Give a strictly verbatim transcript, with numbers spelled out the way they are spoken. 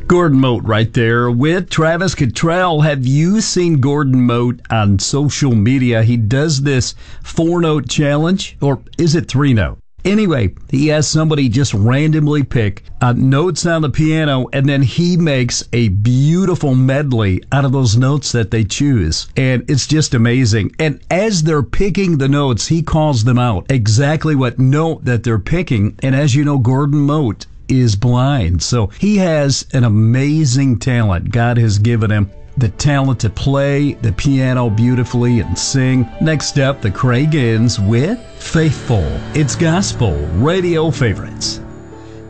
Gordon Mote right there with Travis Cottrell. Have you seen Gordon Mote on social media? He does this four-note challenge, or is it three-note? Anyway, he has somebody just randomly pick uh, notes on the piano, and then he makes a beautiful medley out of those notes that they choose. And it's just amazing. And as they're picking the notes, he calls them out, exactly what note that they're picking. And as you know, Gordon Mote is blind. So he has an amazing talent. God has given him the talent to play the piano beautifully and sing. Next up, the Craigins with Faithful. It's gospel radio favorites.